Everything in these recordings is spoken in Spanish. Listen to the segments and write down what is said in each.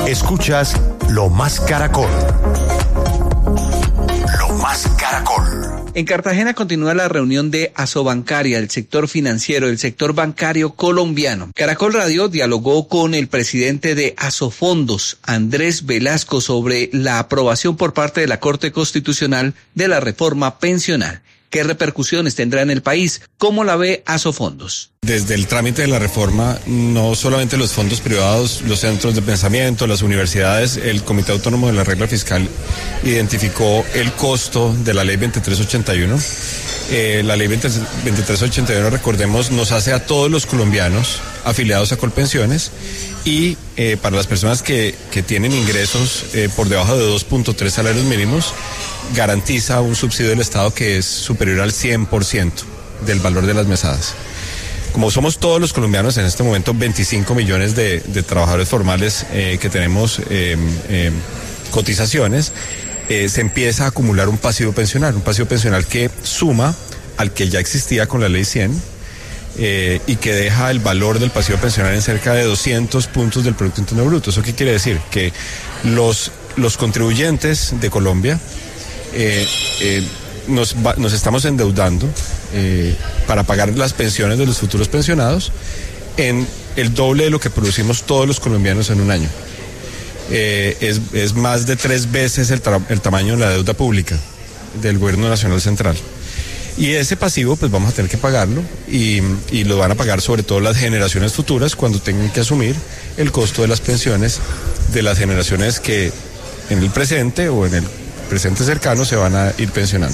Escuchas Lo Más Caracol. Lo Más Caracol. En Cartagena continúa la reunión de Asobancaria, el sector financiero, el sector bancario colombiano. Caracol Radio dialogó con el presidente de Asofondos, Andrés Velasco, sobre la aprobación por parte de la Corte Constitucional de la reforma pensional. ¿Qué repercusiones tendrá en el país? ¿Cómo la ve Asofondos? Desde el trámite de la reforma, no solamente los fondos privados, los centros de pensamiento, las universidades, el Comité Autónomo de la Regla Fiscal identificó el costo de la ley 2381. La ley 2381, recordemos, nos hace a todos los colombianos afiliados a Colpensiones y para las personas que tienen ingresos por debajo de 2.3 salarios mínimos, garantiza un subsidio del Estado que es superior al 100% del valor de las mesadas. Como somos todos los colombianos en este momento, 25 millones de trabajadores formales que tenemos cotizaciones, se empieza a acumular un pasivo pensional que suma al que ya existía con la ley 100 y que deja el valor del pasivo pensional en cerca de 200 puntos del Producto Interno Bruto. ¿Eso qué quiere decir? Que los contribuyentes de Colombia nos estamos endeudando para pagar las pensiones de los futuros pensionados en el doble de lo que producimos todos los colombianos en un año. Es más de 3 veces el tamaño de la deuda pública del Gobierno Nacional Central. Y ese pasivo pues vamos a tener que pagarlo y lo van a pagar sobre todo las generaciones futuras cuando tengan que asumir el costo de las pensiones de las generaciones que en el presente o en el presente cercano se van a ir pensionando.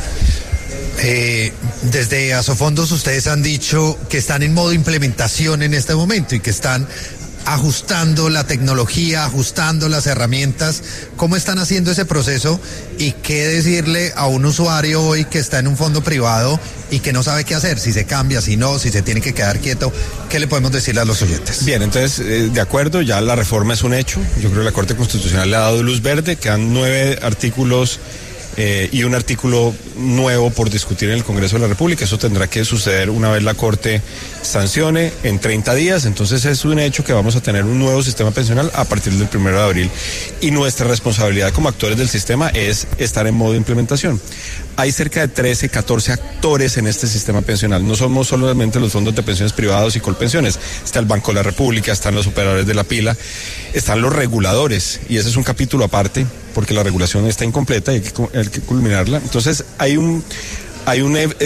Desde Asofondos ustedes han dicho que están en modo implementación en este momento y que están ajustando la tecnología, ajustando las herramientas. ¿Cómo están haciendo ese proceso y qué decirle a un usuario hoy que está en un fondo privado y que no sabe qué hacer, si se cambia, si no, si se tiene que quedar quieto? ¿Qué le podemos decirle a los oyentes? Bien, entonces, de acuerdo, ya la reforma es un hecho. Yo creo que la Corte Constitucional le ha dado luz verde, quedan 9 artículos y un artículo nuevo por discutir en el Congreso de la República. Eso tendrá que suceder una vez la Corte sancione en 30 días. Entonces es un hecho que vamos a tener un nuevo sistema pensional a partir del 1 de abril. Y nuestra responsabilidad como actores del sistema es estar en modo de implementación. Hay cerca de 13, 14 actores en este sistema pensional. No somos solamente los fondos de pensiones privados y Colpensiones. Está el Banco de la República, están los operadores de la pila, están los reguladores, y ese es un capítulo aparte, porque la regulación está incompleta y hay que culminarla. Entonces hay un